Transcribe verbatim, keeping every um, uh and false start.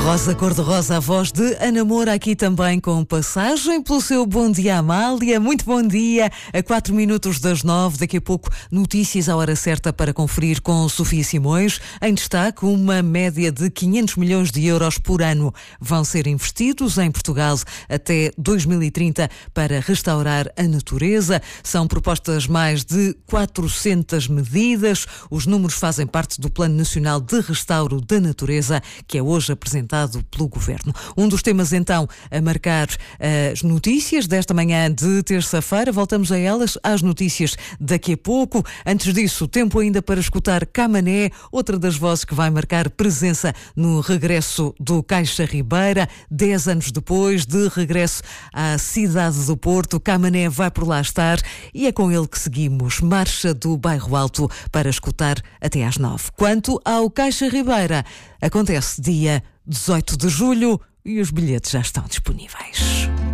Rosa Cor-de-Rosa, a voz de Ana Moura, aqui também com passagem pelo seu Bom Dia Amália. Muito bom dia, a quatro minutos das nove. Daqui a pouco notícias à hora certa para conferir com Sofia Simões. Em destaque, uma média de quinhentos milhões de euros por ano vão ser investidos em Portugal até dois mil e trinta para restaurar a natureza. São propostas mais de quatrocentas medidas. Os números fazem parte do Plano Nacional de Restauro da Natureza, que é hoje apresentado pelo Governo. Um dos temas, então, a marcar as notícias desta manhã de terça-feira. Voltamos a elas, às notícias daqui a pouco. Antes disso, tempo ainda para escutar Camané, outra das vozes que vai marcar presença no regresso do Caixa Ribeira. Dez anos depois de regresso à cidade do Porto, Camané vai por lá estar e é com ele que seguimos. Marcha do Bairro Alto para escutar até às nove. Quanto ao Caixa Ribeira, acontece dia dezoito de julho e os bilhetes já estão disponíveis.